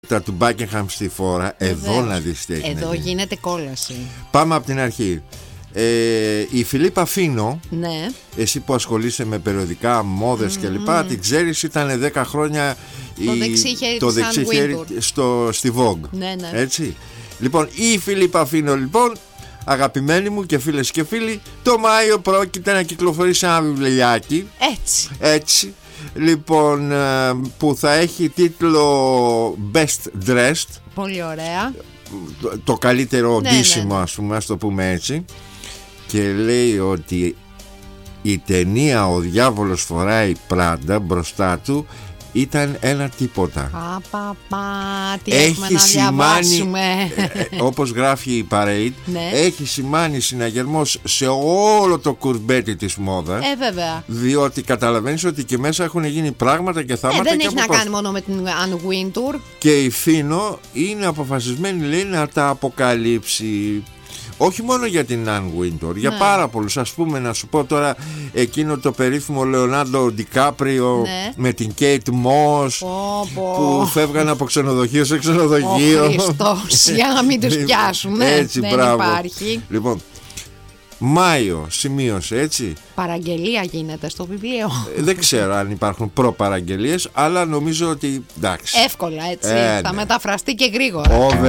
Τα του Buckingham στη φόρα. Εδώ να δεις τι έγινε. Εδώ γίνεται κόλαση. Πάμε από την αρχή. Η Φιλίππα Φίνο, ναι. Εσύ που ασχολείσαι με περιοδικά, μόδες κλπ, την ξέρεις, ήταν 10 χρόνια το δεξί χέρι στη Vogue. Ναι, ναι. Έτσι. Λοιπόν, η Φιλίππα Φίνο, λοιπόν, αγαπημένοι μου και φίλες και φίλοι, το Μάιο πρόκειται να κυκλοφορήσει ένα βιβλιάκι. Έτσι. Λοιπόν, που θα έχει τίτλο Best Dressed. Πολύ ωραία. Το καλύτερο ντύσιμο, ας πούμε, ας το πούμε έτσι. Και λέει ότι η ταινία «Ο διάβολος φοράει Πράντα» μπροστά του ήταν ένα τίποτα. Τι έχουμε να διαβάσουμε. Όπως γράφει η Parade, έχει σημάνει συναγερμός σε όλο το κουρμπέτι της μόδας. Βέβαια. Διότι καταλαβαίνεις ότι και μέσα έχουν γίνει πράγματα και θάματα. Δεν έχει να κάνει μόνο με την Anne Wintour. Και η Φίνο είναι αποφασισμένη, λέει, να τα αποκαλύψει. Όχι μόνο για την Anne Wintour, για πάρα πολλούς. Ας πούμε, να σου πω τώρα εκείνο το περίφημο Λεωνάρντο Ντικάπριο με την Κέιτ Μος που φεύγαν από ξενοδοχείο σε ξενοδοχείο. Χριστός, για να μην τους πιάσουμε. Έτσι, δεν μπράβο. υπάρχει. Λοιπόν, Μάιο, σημείωσε, έτσι. Παραγγελία γίνεται στο βιβλίο. Δεν ξέρω αν υπάρχουν προπαραγγελίες, αλλά νομίζω ότι εντάξει. Εύκολα, έτσι. Θα μεταφραστεί και γρήγορα.